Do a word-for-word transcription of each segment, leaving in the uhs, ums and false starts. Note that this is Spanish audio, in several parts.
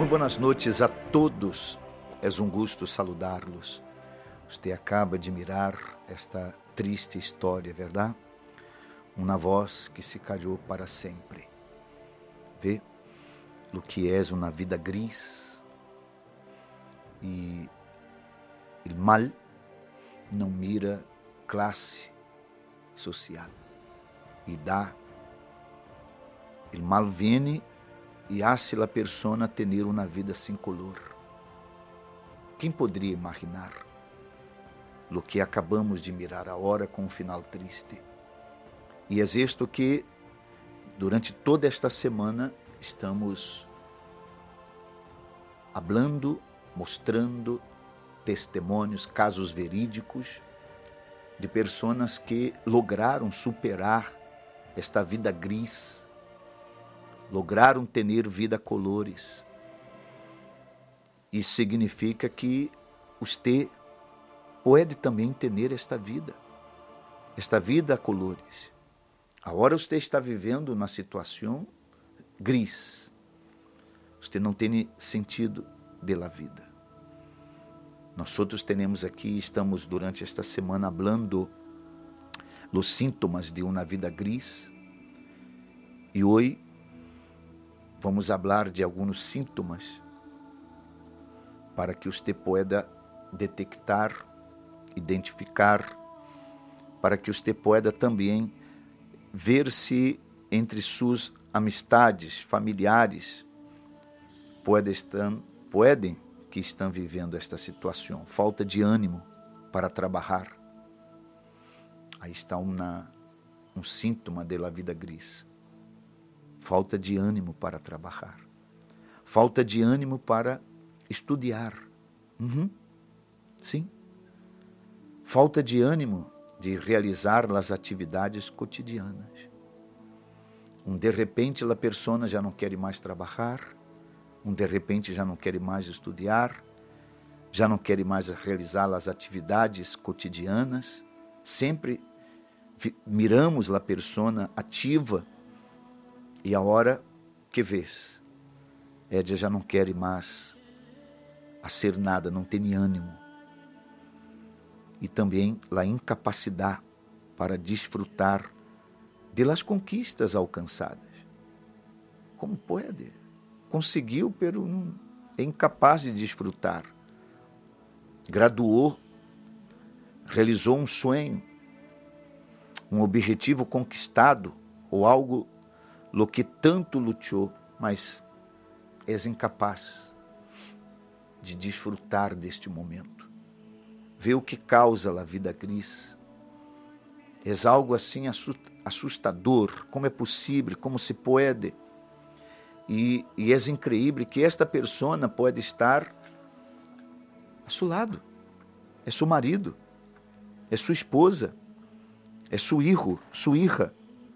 Muy buenas noches a todos. É um gosto saludá-los. Você acaba de mirar esta triste história, verdade? Uma voz que se callou para sempre. Vê o que é uma vida gris e o mal não mira classe social e dá. O mal vem e hace a persona ter uma vida sem color. Quem poderia imaginar o que acabamos de mirar agora com um final triste? E é isto que, durante toda esta semana, estamos hablando, mostrando testemunhos, casos verídicos de pessoas que lograram superar esta vida gris, lograram ter vida colores. Isso significa que você pode também ter esta vida, esta vida a colores. Agora você está vivendo uma situação gris. Você não tem sentido da vida. Nós outros temos aqui, estamos durante esta semana falando os sintomas de uma vida gris. E hoje vamos falar de alguns sintomas para que você pueda detectar, identificar, para que você pueda também ver se entre suas amistades, familiares, podem, estar, podem que estão vivendo esta situação. Falta de ânimo para trabalhar. Aí está uma, um síntoma da vida gris. Falta de ânimo para trabalhar. Falta de ânimo para estudar. Uhum. Sim. Falta de ânimo de realizar as atividades cotidianas. Um de repente a pessoa já não quer mais trabalhar, um de repente já não quer mais estudar, já não quer mais realizar as atividades cotidianas. Sempre miramos a pessoa ativa e a hora que vês, ela já não quer mais fazer nada, não tem ânimo. E também a incapacidade para desfrutar de las conquistas alcançadas. Como pode? Conseguiu, pero não, é incapaz de desfrutar. Graduou, realizou um sonho, um objetivo conquistado, ou algo lo que tanto lutou, mas é incapaz de desfrutar deste momento. Vê o que causa a vida gris. É algo assim assustador. Como é possível? Como se pode? E, e é incrível que esta pessoa pode estar a seu lado. É seu marido, é sua esposa, é seu filho, sua hija.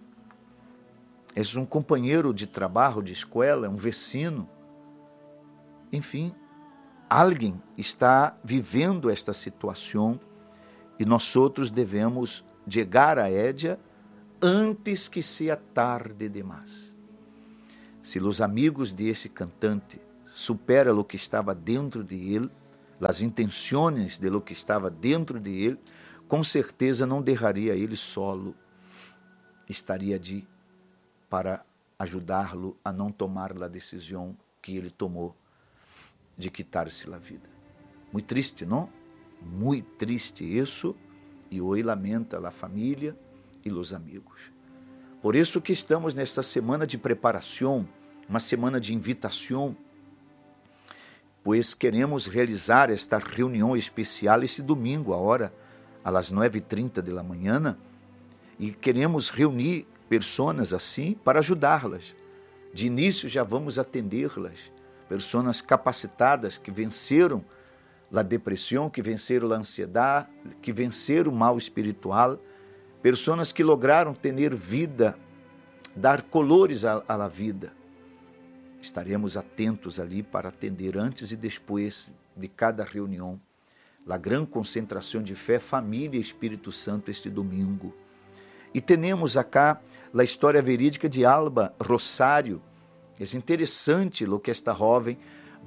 És um companheiro de trabalho, de escola, um vecino. Enfim, alguém está vivendo esta situação e nós outros devemos chegar a ella antes que seja tarde demais. Se os amigos desse cantante superam o que estava dentro de ele, as intenções de lo que estava dentro de ele, com certeza não deixaria ele solo, estaria de para ajudá-lo a não tomar a decisão que ele tomou de quitar-se a vida. Muito triste, não? Muito triste isso, e hoje lamenta a família e os amigos. Por isso que estamos nesta semana de preparação, uma semana de invitação, pois queremos realizar esta reunião especial esse domingo, agora, às nove e trinta da manhã, e queremos reunir pessoas assim para ajudá-las. De início já vamos atendê-las, pessoas capacitadas que venceram a depressão, que venceram a ansiedade, que venceram o mal espiritual, pessoas que lograram ter vida, dar colores à, à vida. Estaremos atentos ali para atender antes e depois de cada reunião. A grande concentração de fé, família e Espírito Santo este domingo. E temos acá a história verídica de Alba Rosário. É interessante o que esta jovem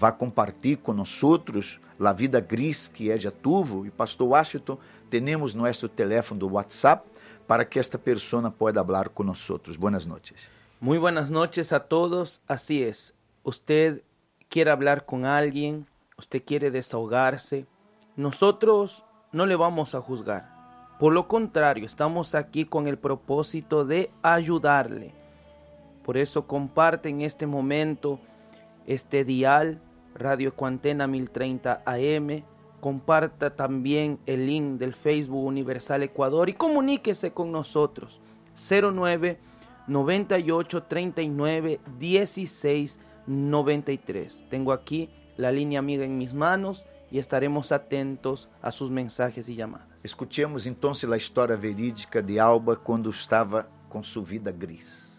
vá compartilhar com nós outros a vida gris que é de Atuvo. E pastor Washington, temos nosso telefone do WhatsApp para que esta persona pueda falar com nós outros. Buenas noches. Muy buenas noches a todos. Así es, usted quiere hablar con alguien, usted quiere desahogarse, nosotros no le vamos a juzgar. Por lo contrario, estamos aquí con el propósito de ayudarle. Por eso comparte en este momento este dial Radio Ecuantena mil treinta A M. Comparta también el link del Facebook Universal Ecuador y comuníquese con nosotros. cero nueve noventa y ocho treinta y nueve dieciséis noventa y tres. Tengo aquí la línea amiga en mis manos y estaremos atentos a sus mensajes y llamadas. Escuchemos então a história verídica de Alba quando estava com sua vida gris.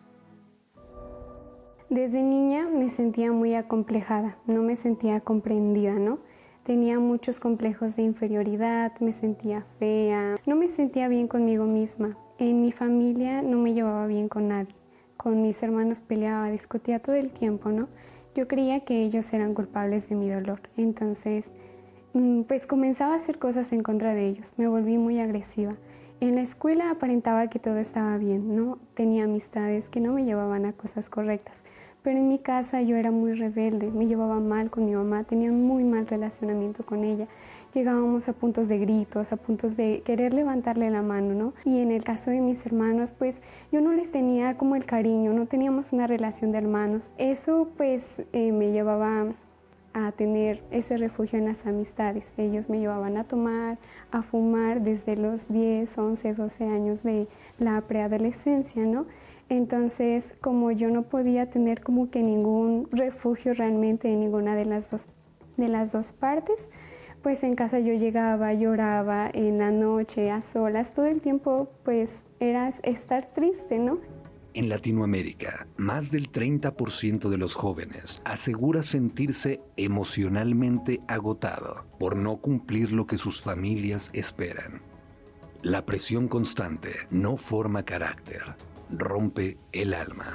Desde niña me sentía muy acomplejada, no me sentía comprendida, ¿no? Tenía muchos complejos de inferioridad, me sentía fea, no me sentía bien conmigo misma. En mi familia no me llevaba bien con nadie. Con mis hermanos peleaba, discutía todo el tiempo, ¿no? Yo creía que ellos eran culpables de mi dolor. Entonces, pues comenzaba a hacer cosas en contra de ellos. Me volví muy agresiva. En la escuela aparentaba que todo estaba bien, ¿no? Tenía amistades que no me llevaban a cosas correctas. Pero en mi casa yo era muy rebelde, me llevaba mal con mi mamá, tenía un muy mal relacionamiento con ella. Llegábamos a puntos de gritos, a puntos de querer levantarle la mano, ¿no? Y en el caso de mis hermanos, pues yo no les tenía como el cariño, no teníamos una relación de hermanos. Eso pues eh, me llevaba a tener ese refugio en las amistades. Ellos me llevaban a tomar, a fumar desde los diez, once, doce años de la preadolescencia, ¿no? Entonces, como yo no podía tener como que ningún refugio realmente en ninguna de las dos, de las dos partes, pues en casa yo llegaba, lloraba en la noche, a solas, todo el tiempo pues era estar triste, ¿no? En Latinoamérica, más del treinta por ciento de los jóvenes asegura sentirse emocionalmente agotado por no cumplir lo que sus familias esperan. La presión constante no forma carácter, rompe el alma.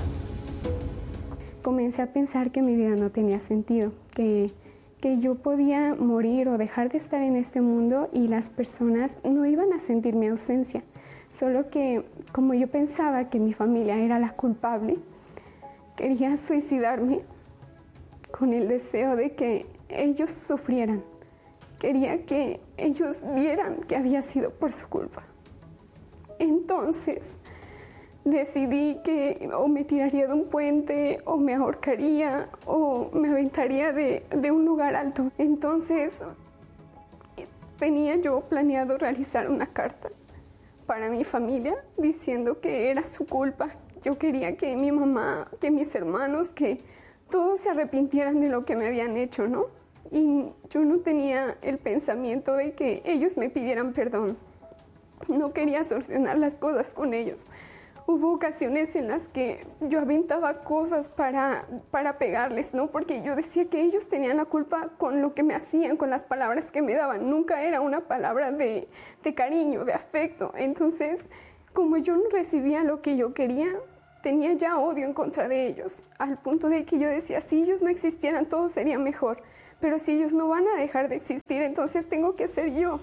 Comencé a pensar que mi vida no tenía sentido, que, que yo podía morir o dejar de estar en este mundo y las personas no iban a sentir mi ausencia. Solo que como yo pensaba que mi familia era la culpable, quería suicidarme con el deseo de que ellos sufrieran. Quería que ellos vieran que había sido por su culpa. Entonces decidí que o me tiraría de un puente, o me ahorcaría, o me aventaría de, de un lugar alto. Entonces tenía yo planeado realizar una carta para mi familia diciendo que era su culpa. Yo quería que mi mamá, que mis hermanos, que todos se arrepintieran de lo que me habían hecho, ¿no? Y yo no tenía el pensamiento de que ellos me pidieran perdón. No quería solucionar las cosas con ellos. Hubo ocasiones en las que yo aventaba cosas para, para pegarles, ¿no? Porque yo decía que ellos tenían la culpa con lo que me hacían, con las palabras que me daban. Nunca era una palabra de, de cariño, de afecto. Entonces, como yo no recibía lo que yo quería, tenía ya odio en contra de ellos. Al punto de que yo decía, si ellos no existieran, todo sería mejor. Pero si ellos no van a dejar de existir, entonces tengo que ser yo.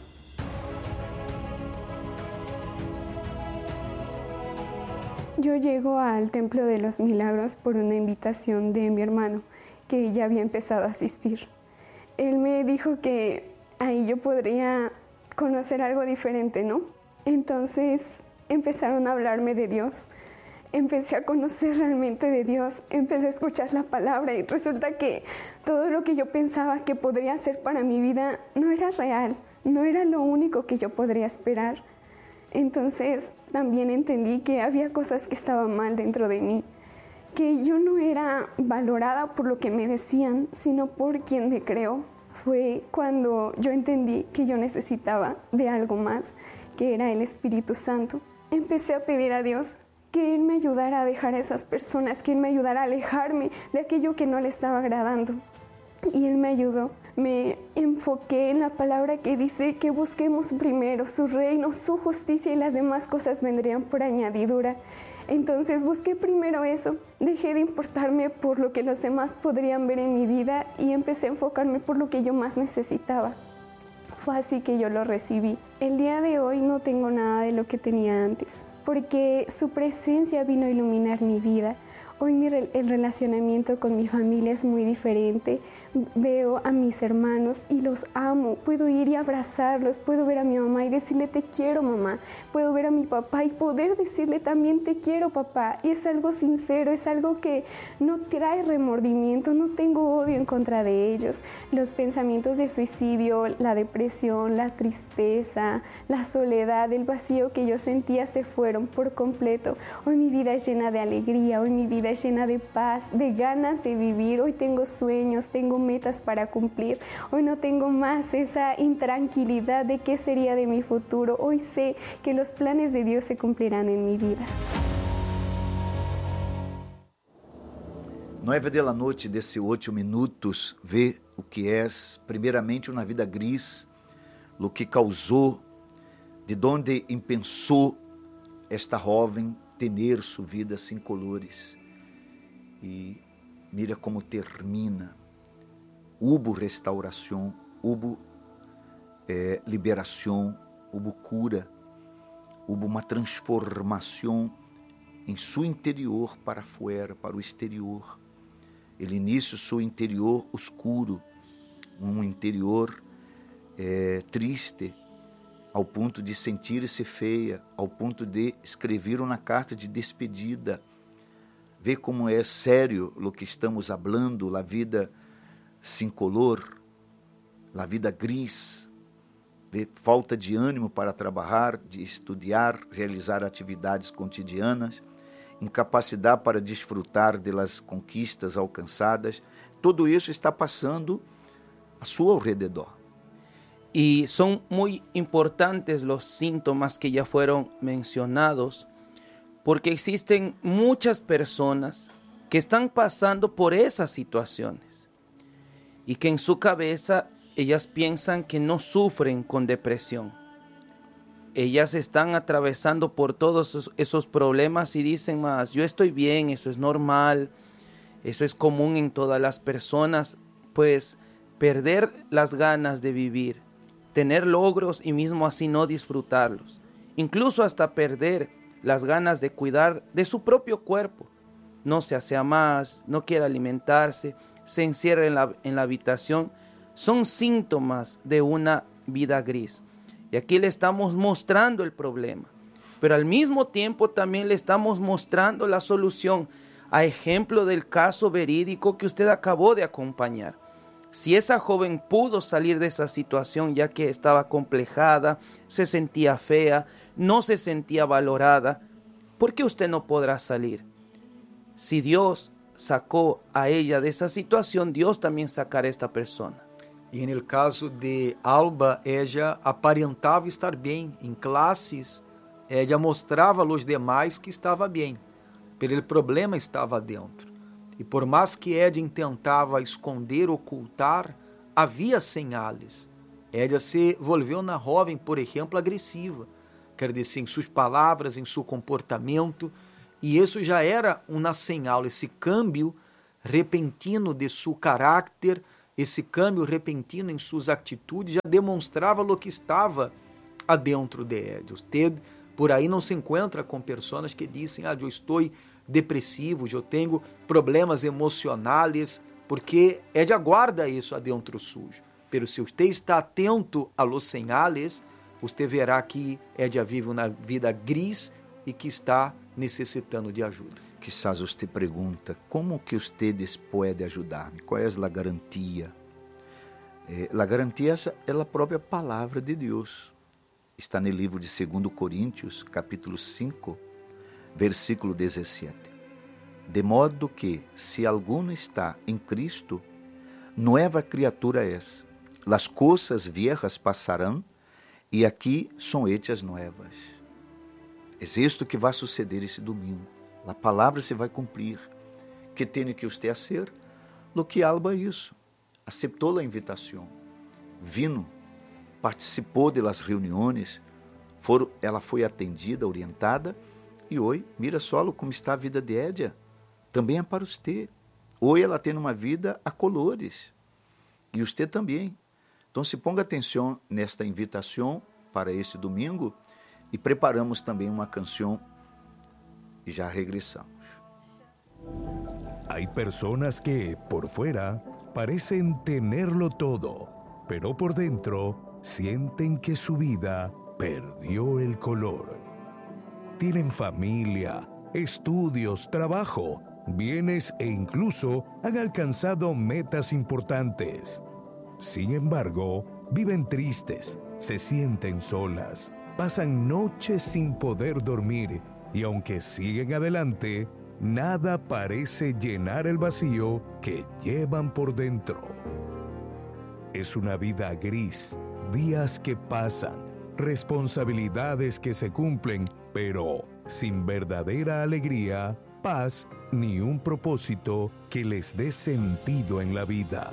Yo llego al Templo de los Milagros por una invitación de mi hermano, que ya había empezado a asistir. Él me dijo que ahí yo podría conocer algo diferente, ¿no? Entonces empezaron a hablarme de Dios. Empecé a conocer realmente de Dios, empecé a escuchar la palabra y resulta que todo lo que yo pensaba que podría ser para mi vida no era real, no era lo único que yo podría esperar. Entonces también entendí que había cosas que estaban mal dentro de mí, que yo no era valorada por lo que me decían, sino por quien me creó. Fue cuando yo entendí que yo necesitaba de algo más, que era el Espíritu Santo. Empecé a pedir a Dios que Él me ayudara a dejar a esas personas, que Él me ayudara a alejarme de aquello que no le estaba agradando. Y Él me ayudó. Me enfoqué en la palabra que dice que busquemos primero su reino, su justicia y las demás cosas vendrían por añadidura. Entonces busqué primero eso, dejé de importarme por lo que los demás podrían ver en mi vida y empecé a enfocarme por lo que yo más necesitaba. Fue así que yo lo recibí. El día de hoy no tengo nada de lo que tenía antes, porque su presencia vino a iluminar mi vida. Hoy mi, el relacionamiento con mi familia es muy diferente. Veo a mis hermanos y los amo. Puedo ir y abrazarlos. Puedo ver a mi mamá y decirle te quiero, mamá. Puedo ver a mi papá y poder decirle también te quiero, papá. Y es algo sincero, es algo que no trae remordimiento. No tengo odio en contra de ellos. Los pensamientos de suicidio, la depresión, la tristeza, la soledad, el vacío que yo sentía se fueron por completo. Hoy mi vida es llena de alegría. Hoy mi vida llena de paz, de ganas de vivir. Hoy tengo sueños, tengo metas para cumplir. Hoy no tengo más esa intranquilidad de qué sería de mi futuro. Hoy sé que los planes de Dios se cumplirán en mi vida. Nueve de la noite desse oito minutos, vê o que é, primeiramente, uma vida gris, o que causou, de onde pensou esta jovem ter sua vida sem colores. E mira como termina. Hubo restauração, hubo eh, liberação, hubo cura, hubo uma transformação em seu interior para fora, para o exterior. Ele início seu interior oscuro, um interior eh, triste, ao ponto de sentir-se feia, ao ponto de escrever uma carta de despedida. Vê como é sério o que estamos falando, a vida sem color, a vida gris. Vê falta de ânimo para trabalhar, de estudar, realizar atividades cotidianas, incapacidade para desfrutar das conquistas alcançadas. Tudo isso está passando a seu alrededor. Y son muy importantes los síntomas que ya fueron mencionados, porque existen muchas personas que están pasando por esas situaciones y que en su cabeza ellas piensan que no sufren con depresión. Ellas están atravesando por todos esos, esos problemas y dicen más, yo estoy bien, eso es normal, eso es común en todas las personas. Pues perder las ganas de vivir, tener logros y mismo así no disfrutarlos, incluso hasta perder las ganas de cuidar de su propio cuerpo, no se hace más, no quiere alimentarse, se encierra en la, en la habitación, son síntomas de una vida gris. Y aquí le estamos mostrando el problema, pero al mismo tiempo también le estamos mostrando la solución, a ejemplo del caso verídico que usted acabó de acompañar. Si esa joven pudo salir de esa situación ya que estaba acomplejada, se sentía fea, no se sentía valorada, ¿por qué usted no podrá salir? Si Dios sacó a ella de esa situación, Dios también sacará a esta persona. E no caso de Alba, ela aparentava estar bem. Em classes, ela mostrava aos demais que estava bem, mas o problema estava dentro. E por mais que Eden tentava esconder, ocultar, havia señales. Ela se volveu na jovem, por exemplo, agressiva. Quer dizer, em suas palavras, em seu comportamento. E isso já era uma señal, esse câmbio repentino de seu caráter, esse câmbio repentino em suas atitudes, já demonstrava o que estava adentro de Ed. Usted, por aí, não se encontra com pessoas que dizem, ah, eu estou depressivo, eu tenho problemas emocionais, porque Ed aguarda isso adentro sujo. Pero se você está atento a los señales, você verá que Ed vive uma vida gris e que está necessitando de ajuda. Quizás você pergunta, como que ustedes podem ajudar-me? Qual é a garantia? Eh, a garantia é a própria palavra de Deus. Está no livro de segundo Coríntios, capítulo cinco, versículo dezessete. De modo que, se alguno está em Cristo, nova criatura és. Las coisas viejas passarão, e aqui são hechas novas. É isto que vai suceder esse domingo. A palavra se vai cumprir. Que tem que você fazer? Lo que Alba isso. Aceitou a invitação. Vino, participou das reuniões, for, ela foi atendida, orientada, E hoje, mira só como está a vida de Édia. Também é para você. Hoje ela tem uma vida a colores. E você também. Então se ponga atenção nesta invitação para este domingo e preparamos também uma canção e já regressamos. Hay personas que, por fuera, parecen tenerlo todo, pero por dentro sienten que su vida perdió el color. Tienen familia, estudios, trabajo, bienes e incluso han alcanzado metas importantes. Sin embargo, viven tristes, se sienten solas, pasan noches sin poder dormir y aunque siguen adelante, nada parece llenar el vacío que llevan por dentro. Es una vida gris, días que pasan, responsabilidades que se cumplen, pero sin verdadera alegría, paz ni un propósito que les dé sentido en la vida.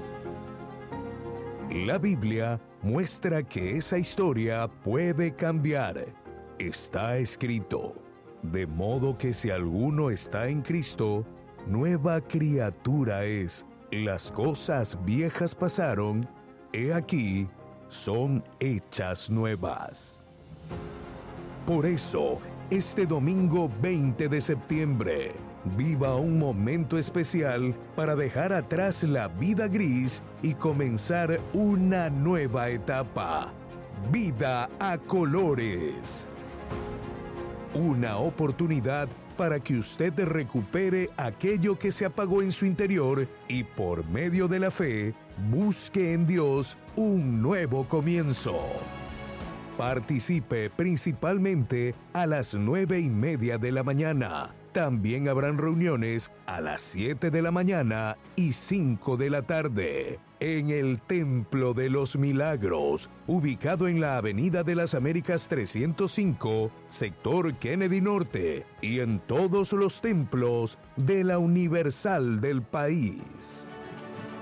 La Biblia muestra que esa historia puede cambiar. Está escrito, de modo que si alguno está en Cristo, nueva criatura es. Las cosas viejas pasaron, he aquí, son hechas nuevas. Por eso, este domingo veinte de septiembre, viva un momento especial para dejar atrás la vida gris y comenzar una nueva etapa. Vida a colores. Una oportunidad para que usted recupere aquello que se apagó en su interior y por medio de la fe busque en Dios un nuevo comienzo. Participe principalmente a las nueve y media de la mañana. También habrán reuniones a las siete de la mañana y cinco de la tarde en el Templo de los Milagros, ubicado en la Avenida de las Américas trescientos cinco, sector Kennedy Norte, y en todos los templos de la Universal del país.